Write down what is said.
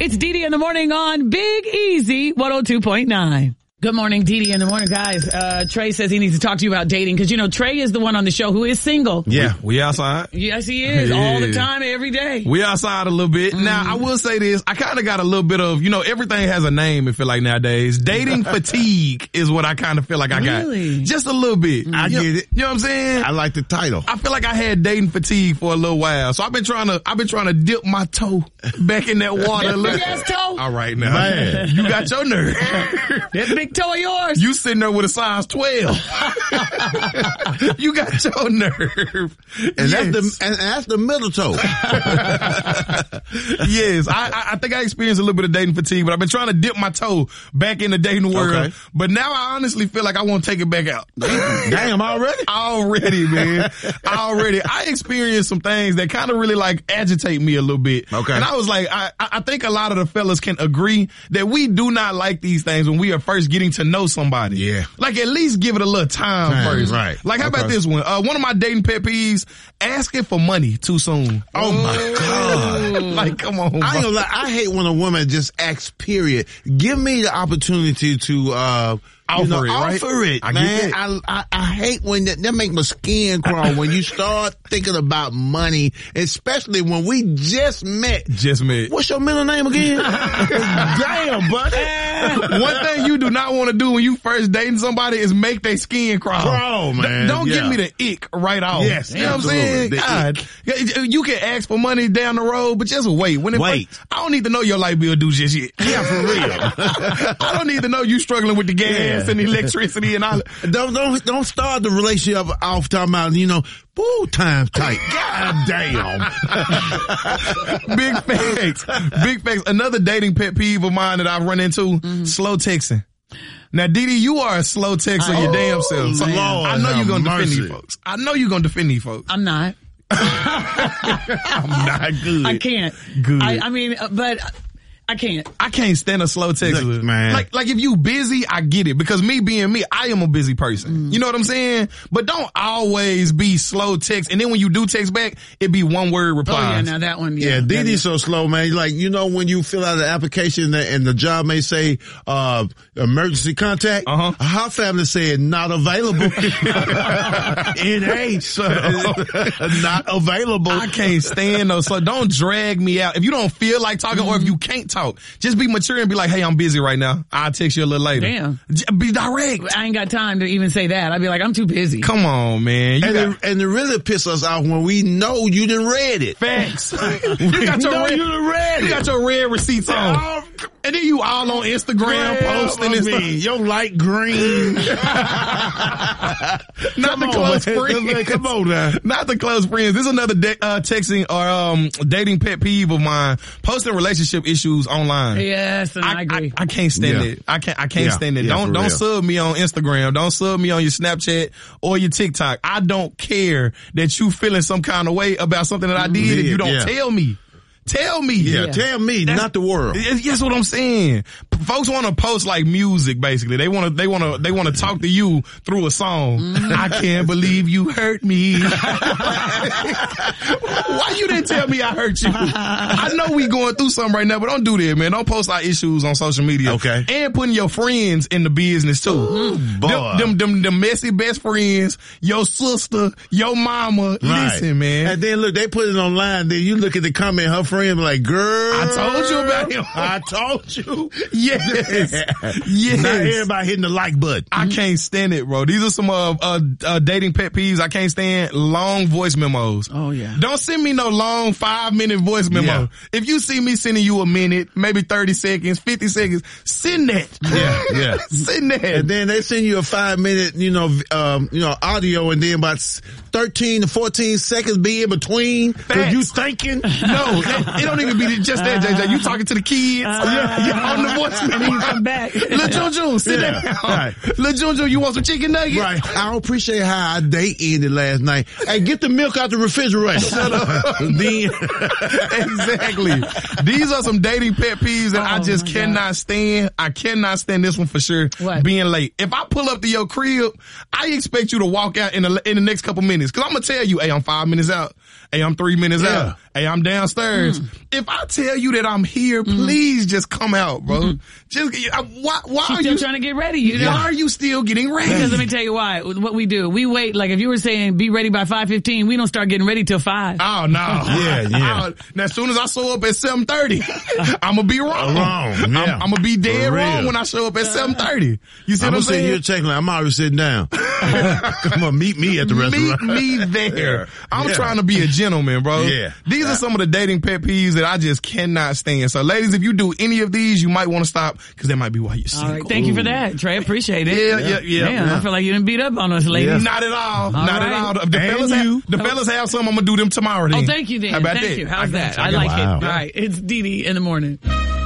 It's Dee Dee in the morning on Big Easy 102.9. Good morning, Dee Dee in the morning, guys. Trey says he needs to talk to you about dating because, you know, Trey is the one on the show who is single. Yeah, we outside. Yes, he is. All the time, every day. We outside a little bit. Now, I will say this. I kind of got a little bit of, you know, everything has a name, I feel like nowadays. Dating fatigue is what I kind of feel like I got. Really? Just a little bit. I get it. You know what I'm saying? I like the title. I feel like I had dating fatigue for a little while. So I've been trying to dip my toe back in that water a little. Yes, toe. All right now. Man. You got your nerve. That big toe of yours. You sitting there with a size 12. You got your nerve. And that's the middle toe. Yes, I think I experienced a little bit of dating fatigue, but I've been trying to dip my toe back in the dating world. Okay. But now I honestly feel like I want to take it back out. Damn, already? Already, man. Already. I experienced some things that kind of really like agitate me a little bit. Okay. And I was like, I think a lot of the fellas can agree that we do not like these things when we are first getting to know somebody. Yeah. Like at least give it a little time first. Right. Like how about this one? One of my dating pet peeves, asking for money too soon. Oh my God. Like, come on. I ain't gonna lie. I hate when a woman just asks, period. Give me the opportunity to, Offer it, right? Offer it, I man. get it. I hate when that make my skin crawl when you start thinking about money, especially when we just met. What's your middle name again? Damn, buddy. One thing you do not want to do when you first dating somebody is make their skin crawl. Crawl, man. Don't give me the ick right off. Yes, you know what I'm saying? God, you can ask for money down the road, but just wait. I don't need to know your light bill due just yet. Yeah, for real. I don't need to know you struggling with the gas and electricity and all. Don't start the relationship off talking about, you know, boo, time's tight. God damn. Big facts. Another dating pet peeve of mine that I've run into, slow texting. Now, Dee Dee, you are a slow texter your damn self. So I know you're going to defend these folks. I know you're going to defend these folks. I'm not. I'm not good. I can't. Good. I mean, but I can't. I can't stand a slow text. Look, man. Like if you busy, I get it. Because me being me, I am a busy person. You know what I'm saying? But don't always be slow text. And then when you do text back, it be one word replies. Oh, yeah, now that one, Yeah, Dee Dee's so slow, man. Like, you know, when you fill out an application and the job may say, emergency contact, her family said not available. NH, not available. I can't stand those slow. Don't drag me out. If you don't feel like talking or if you can't talk, just be mature and be like, hey, I'm busy right now. I'll text you a little later. Damn. Be direct. I ain't got time to even say that. I'd be like, I'm too busy. Come on, man. And it really piss us off when we know you done read it. Facts. You got your red receipts on. And then you all on Instagram posting and stuff. Your light green. Not the close friends. Come on now. Not the close friends. This is another texting or dating pet peeve of mine. Posting relationship issues online. Yes, and I agree. I can't stand it. I can't stand it. Don't sub me on Instagram. Don't sub me on your Snapchat or your TikTok. I don't care that you feeling some kind of way about something that I did if you don't tell me. Tell me. Yeah, tell me, not the world. That's what I'm saying. Folks want to post like music, basically. They want to talk to you through a song. I can't believe you hurt me. Why you didn't tell me I hurt you? I know we going through something right now, but don't do that, man. Don't post our issues on social media. Okay. And putting your friends in the business too. Boy. Them messy best friends, your sister, your mama. Right. Listen, man. And then look, they put it online, then you look at the comment, her friend be like, girl, I told you about him. I told you. Yes. Yes. Not everybody hitting the like button. I can't stand it, bro. These are some dating pet peeves. I can't stand long voice memos. Oh, yeah. Don't send me no long 5-minute voice memo. Yeah. If you see me sending you a minute, maybe 30 seconds, 50 seconds, send that. Yeah. Send that. And then they send you a 5-minute, audio, and then about 13 to 14 seconds be in between. Cause you thinking? No, it don't even be just that, JJ. You talking to the kids. You're on the voice memo. And then you come back. Lil Junjun, sit down. Right. Lil Junjun, you want some chicken nuggets? Right. I don't appreciate how our date ended last night. Hey, get the milk out the refrigerator. Shut up. Exactly. These are some dating pet peeves that I just cannot stand. I cannot stand this one for sure. What? Being late. If I pull up to your crib, I expect you to walk out in the next couple minutes. Cause I'm gonna tell you, hey, I'm 5 minutes out. Hey, I'm 3 minutes out. Hey, I'm downstairs. If I tell you that I'm here, please just come out, bro. Just why are you still trying to get ready? You know? Why are you still getting ready? Because let me tell you why. What we do, we wait. Like if you were saying be ready by 5:15, we don't start getting ready till 5. Oh no, yeah. Now as soon as I show up at 7:30, I'm gonna be wrong. Yeah. I'm gonna be dead wrong when I show up at 7:30. You see what I'm saying? Here checking. I'm already sitting down. Come on, meet me at the restaurant. Meet me there. I'm trying to be a gentleman, bro. Yeah. These are some of the dating pet peeves that I just cannot stand. So ladies, if you do any of these, you might want to stop because that might be why you're single. All right. Thank you for that, Trey. Appreciate it. Yeah. Damn, I feel like you didn't beat up on us, ladies. Yeah. Not at all. Not at all. If the fellas have some, I'm going to do them tomorrow then. Oh, thank you then. How about thank that? you. How's that? I like it. All right. It's Dee Dee in the morning.